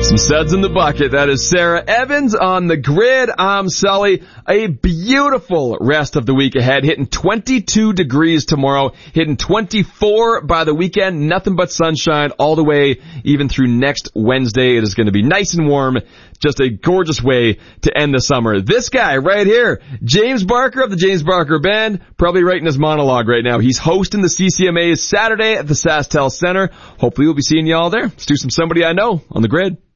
Some suds in the bucket. That is Sarah Evans on the grid. I'm Sully. A beautiful rest of the week ahead. Hitting 22 degrees tomorrow. Hitting 24 by the weekend. Nothing but sunshine all the way even through next Wednesday. It is going to be nice and warm. Just a gorgeous way to end the summer. This guy right here, James Barker of the James Barker Band, probably writing his monologue right now. He's hosting the CCMAs Saturday at the SaskTel Center. Hopefully we'll be seeing you all there. Let's do some Somebody I Know on the grid.